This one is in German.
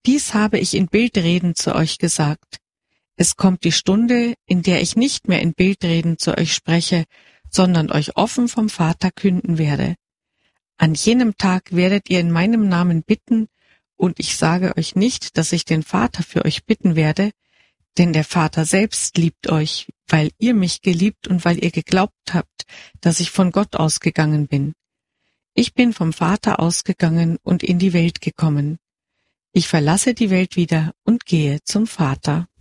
Dies habe ich in Bildreden zu euch gesagt. Es kommt die Stunde, in der ich nicht mehr in Bildreden zu euch spreche, sondern euch offen vom Vater künden werde. An jenem Tag werdet ihr in meinem Namen bitten, und ich sage euch nicht, dass ich den Vater für euch bitten werde, denn der Vater selbst liebt euch, weil ihr mich geliebt und weil ihr geglaubt habt, dass ich von Gott ausgegangen bin. Ich bin vom Vater ausgegangen und in die Welt gekommen. Ich verlasse die Welt wieder und gehe zum Vater.